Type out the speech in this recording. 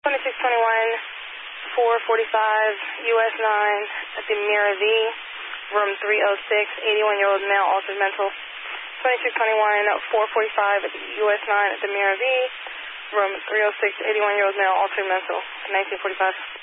2621, 445, US 9 at the Mira V, room 306, 81-year-old male, altered mental. 2621, 445 at the US 9 at the Mira V, room 306, 81-year-old male, altered mental, 1945.